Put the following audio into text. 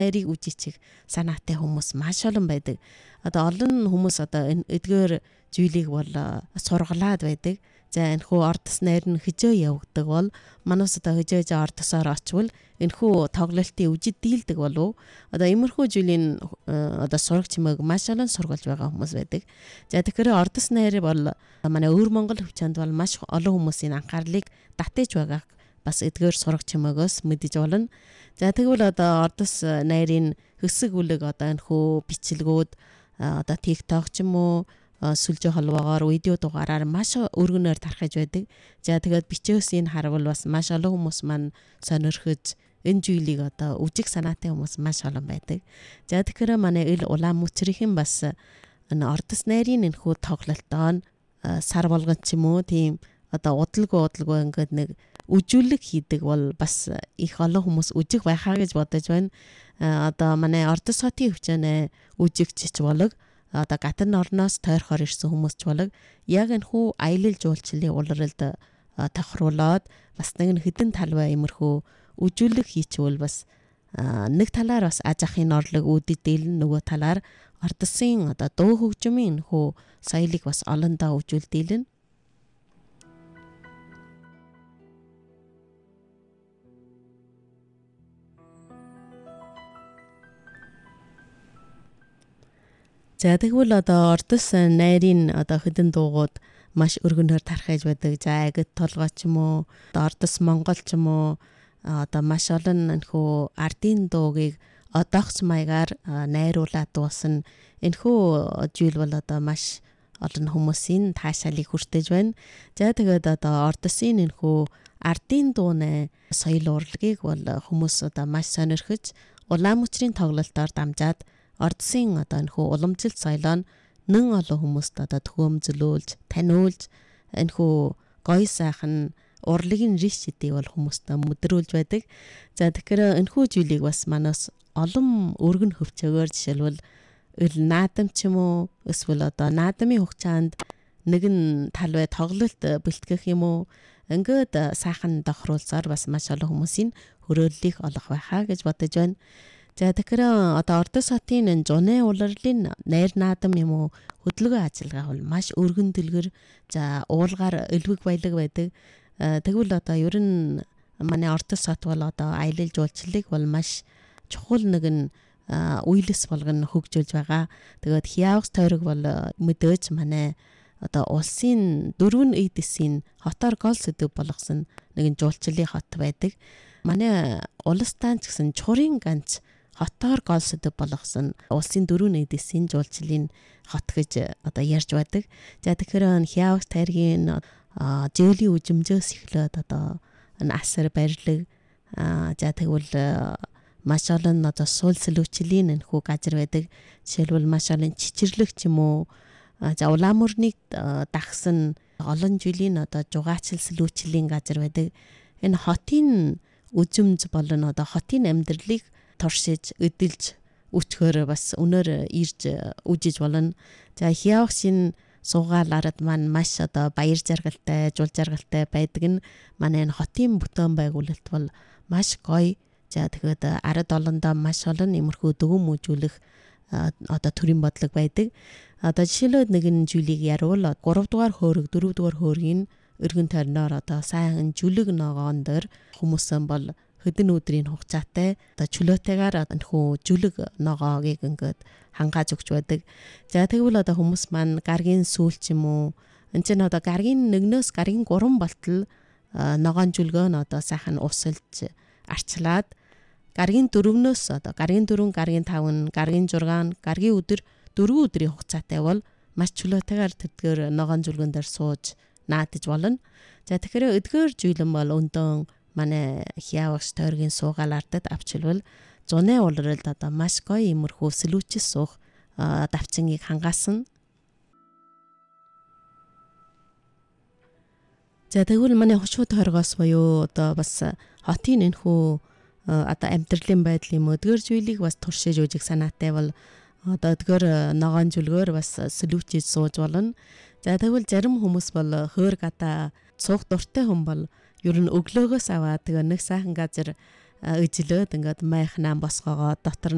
нарийг үжичих санаатай хүмүүс маш олон байдаг. Одоо олон хүмүүс одоо энэ эдгээр зүйлийг бол сургалаад байдаг. За энэхүү ордос найр нь хижөө явагддаг бол манаас одоо хижээж ордосоор очвол энэхүү тоглолтын үжид дийлдэг болов. Одоо иймэрхүү зүйлийн одоо сурагч мөг маш олон сургалж байгаа хүмүүс байдаг. За тэгэхээр ордос найр бол манай өвөр Монгол хөвчөнд бол маш олон хүмүүсийн анхаарлыг татаж байгааг бас эдгээр сурагч мөгөөс мэдэж болно. За тэгвэл одоо ордос найрын хэсэг үлэг одоо энэхүү бичлэгүүд одоо TikTok ч юм уу сүлжээ холбоогоор видео дугаараар маш өргөнөөр тархаж байдаг. За тэгээд бичээсийг харвал бас маш олон хүмүүс маань сонирхож энэ зүйлийг одоо үжиг санаатай хүмүүс маш олон байдаг. За тэгэхээр манай ил Улаанмүцрийн бас энэ ордос найрын энэхүү тоглолтоо сар болгон ч юм уу тийм одоо удалгүй ингээд нэг үжүүлэг хийдэг бол бас их олон хүмүүс үжиг байхаа гэж бодож байна. Одоо манай ордос хотын хөвчнөө үжигчч болог одоо гатан орноос тойрхоор ирсэн хүмүүс ч болог яг энэхүү аялал жуулчлалын улиралд тохируулаад бас нэг хэдэн талбай иймэрхүү үжүүлэг хийчихвэл бас нэг талаар бас аж ахуйн орлого үүдэлдэл нөгөө талаар ордосын одоо дуу хөгжмийн энэхүү соёлыг бас олондоо үжүүлдэлнэ. За тэгвэл одоо ордос найрын одоо хэдэн дуугууд маш өргөнөөр тархаж байдаг. За агт толгой ч юм уу, ордос монгол ч юм уу одоо маш олон энэхүү ардын дуугийг одоогц маягаар найруулад дуусна. Энэхүү зүйл бол одоо маш олон хүмүүсийн таашаалыг хүртэж байна. За тэгээд одоо ордосын энэхүү ардын дууны соёл урлагийг бол хүмүүс одоо маш сонирхож Улаанмүцрийн тоглолтоор дамжаад ордосын одоо энэхүү уламжилт соёлоо нэн олон хүмүүст одоо төхөөрөмжлүүлж, таниулж энэхүү гоё сайхан урлагийн риш гэдгийг бол хүмүүстээ мэдрүүлж байдаг. За тэгэхээр энэхүү зүйлийг бас манаас олон өргөн хөвчөөгөр жишээлбэл ил наадам ч юм уу эсвэл одоо наадамын хугацаанд нэгэн талбай тоглолт бэлтгэх юм уу ингээд сайхан тохируулсаар бас маш олон хүмүүсийн хөрөөллийг олох байхаа гэж бодож байна. За тэгэхээр одоо ордос хотын энэ зуны улирлын найр наадам юм уу хөдөлгөөн ажиллагаа бол маш өргөн дэлгэр за уулгаар элвэг баялаг байдаг. Тэгвэл одоо ер нь манай ордос хот бол одоо аялал жуулчлалыг бол маш чухал нэгэн үйлс болгоно хөгжүүлж байгаа. Тэгээд Хиавс тойрог бол мэдээж манай одоо улсын дөрвөн эдисийн хотоор гол сэдв болгосон нэгэн жуулчлалын хот байдаг. Манай улстай ч гэсэн чурын ганц хотоор гол сэдв болгосон улсын дөрвөн эдисийн жуулчлалын хот гэж одоо ярьж байдаг. За тэгэхээр Хиавс тойргийн зээлийн үжимжээс эхлээд одоо асар барилга за тэгвэл маш олон одоо суул сэлүүчлийн энэхүү газар байдаг. Жишээлбэл маш олон чичирлэг ч юм уу за улаан мөрнийг дагсан олон жилийн одоо жугаачл сэлүүчлийн газар байдаг. Энэ хотын үжимж болон одоо хотын амьдралыг туршиж эдэлж өчгөр бас өнөр ирж үжиж болно. За Хиавсийн суугаал ард маань маш одоо баяр жаргалтай, жул жаргалтай байдаг нь манай энэ хотын бүтээн байгуулалт бол маш гоё. За тэгээд ард олондоо маш олон имерхүү дөгөм үжүүлэх одоо төрийн бодлого байдаг. Одоо жишээлбэл нэгэн зүйлийг яривал 3 дугаар хөөрөг, 4 дугаар хөөргийн өргөн тойрноор одоо сайн жүлэг ногоон дээр хүмүүсэн бол хэдэн өдрийн хугацаатай одоо чөлөөтэйгээр энэхүү жүлэг ногоогийг ингээд хангааж өгч байдаг. За тэгвэл одоо хүмүүс маань гаргийн сүүл ч юм уу энэ чинь одоо гаргийн 1-өөс гаргийн 3 болтол ногоон жүлгөө нь одоо сайхан усалж арчлаад гаргийн 4-өөс одоо гаргийн 4, гаргийн 5, гаргийн 6, гаргийн өдөр 4 өдрийн хугацаатай бол маш чөлөөтэйгээр тэдгээр ногоон жүлгөн дээр сууж наадаж болно. За тэгэхээр эдгээр зүйлэн бол өндөн манай Хиавс тойргийн суугаал ардад авчилвал зуны улиралд одоо маш гоё имерхүү сэлүүчс суух давцангийг хангаасан. За тэгвэл манай хошуу тойргоос буюу одоо бас хотын энэхүү одоо амьдралын байдлын өдгөр зүйлийг бас туршиж үжих санаатай бол одоо эдгээр ногоон жүлгөөр бас сэлүүчж сууж болно. За тэгвэл зарим хүмүүс бол хөөр гадаа суух дуртай хүн бол ер нь өглөөгөөс аваад тэгээ нэг сайхан газар ижлээд ингээд майхнаа босгоогоо дотор